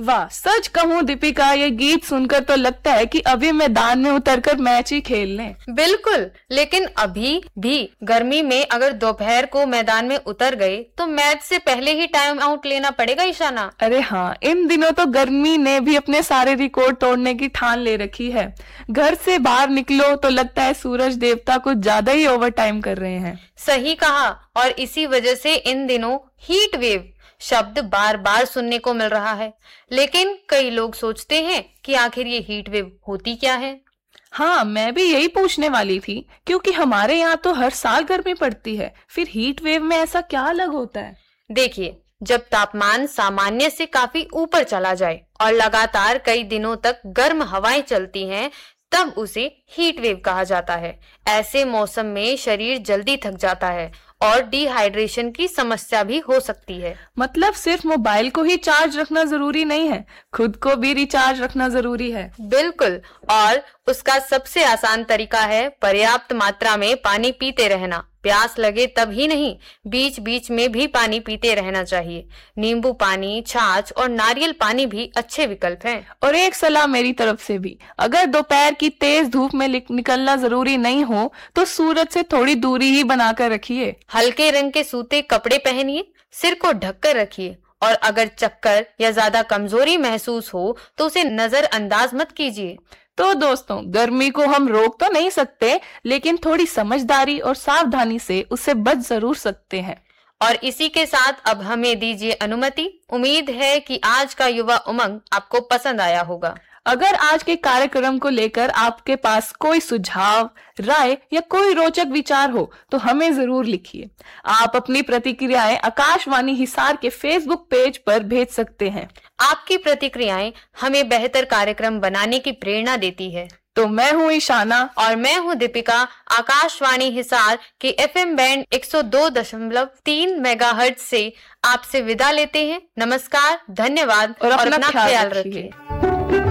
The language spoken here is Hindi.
वाह, सच कहूँ दीपिका, ये गीत सुनकर तो लगता है कि अभी मैदान में उतरकर मैच ही खेल लें। बिल्कुल, लेकिन अभी भी गर्मी में अगर दोपहर को मैदान में उतर गए तो मैच से पहले ही टाइम आउट लेना पड़ेगा ईशाना। अरे हाँ, इन दिनों तो गर्मी ने भी अपने सारे रिकॉर्ड तोड़ने की ठान ले रखी है। घर से बाहर निकलो तो लगता है सूरज देवता कुछ ज्यादा ही ओवर टाइम कर रहे हैं। सही कहा, और इसी वजह से इन दिनों हीट वेव शब्द बार बार सुनने को मिल रहा है। लेकिन कई लोग सोचते हैं कि आखिर ये हीट वेव होती क्या है। हाँ, मैं भी यही पूछने वाली थी, क्योंकि हमारे यहाँ तो हर साल गर्मी पड़ती है, फिर हीट वेव में ऐसा क्या अलग होता है? देखिए, जब तापमान सामान्य से काफी ऊपर चला जाए और लगातार कई दिनों तक गर्म हवाएं चलती हैं, तब उसे हीट वेव कहा जाता है। ऐसे मौसम में शरीर जल्दी थक जाता है और डिहाइड्रेशन की समस्या भी हो सकती है। मतलब सिर्फ मोबाइल को ही चार्ज रखना जरूरी नहीं है, खुद को भी रिचार्ज रखना जरूरी है। बिल्कुल, और उसका सबसे आसान तरीका है पर्याप्त मात्रा में पानी पीते रहना। प्यास लगे तब ही नहीं, बीच बीच में भी पानी पीते रहना चाहिए। नींबू पानी, छाछ और नारियल पानी भी अच्छे विकल्प हैं। और एक सलाह मेरी तरफ से भी, अगर दोपहर की तेज धूप में निकलना जरूरी नहीं हो तो सूरज से थोड़ी दूरी ही बनाकर रखिए। हल्के रंग के सूते कपड़े पहनिए, सिर को ढककर रखिए, और अगर चक्कर या ज्यादा कमजोरी महसूस हो तो उसे नजरअंदाज मत कीजिए। तो दोस्तों, गर्मी को हम रोक तो नहीं सकते, लेकिन थोड़ी समझदारी और सावधानी से उससे बच जरूर सकते हैं। और इसी के साथ अब हमें दीजिए अनुमति। उम्मीद है कि आज का युवा उमंग आपको पसंद आया होगा। अगर आज के कार्यक्रम को लेकर आपके पास कोई सुझाव, राय या कोई रोचक विचार हो तो हमें जरूर लिखिए। आप अपनी प्रतिक्रियाएं आकाशवाणी हिसार के फेसबुक पेज पर भेज सकते हैं। आपकी प्रतिक्रियाएं हमें बेहतर कार्यक्रम बनाने की प्रेरणा देती है। तो मैं हूँ ईशाना और मैं हूँ दीपिका। आकाशवाणी हिसार के FM बैंड 102.3 मेगाहर्ट्ज से आपसे विदा लेते हैं। नमस्कार, धन्यवाद और अपना ख्याल रखिए।